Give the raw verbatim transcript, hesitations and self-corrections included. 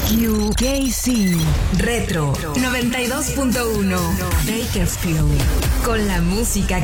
U K C Retro noventa y dos punto uno Bakersfield, con la música